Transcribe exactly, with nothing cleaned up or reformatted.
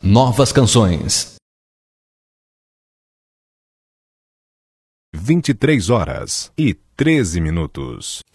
Novas canções. vinte e três horas e treze minutos.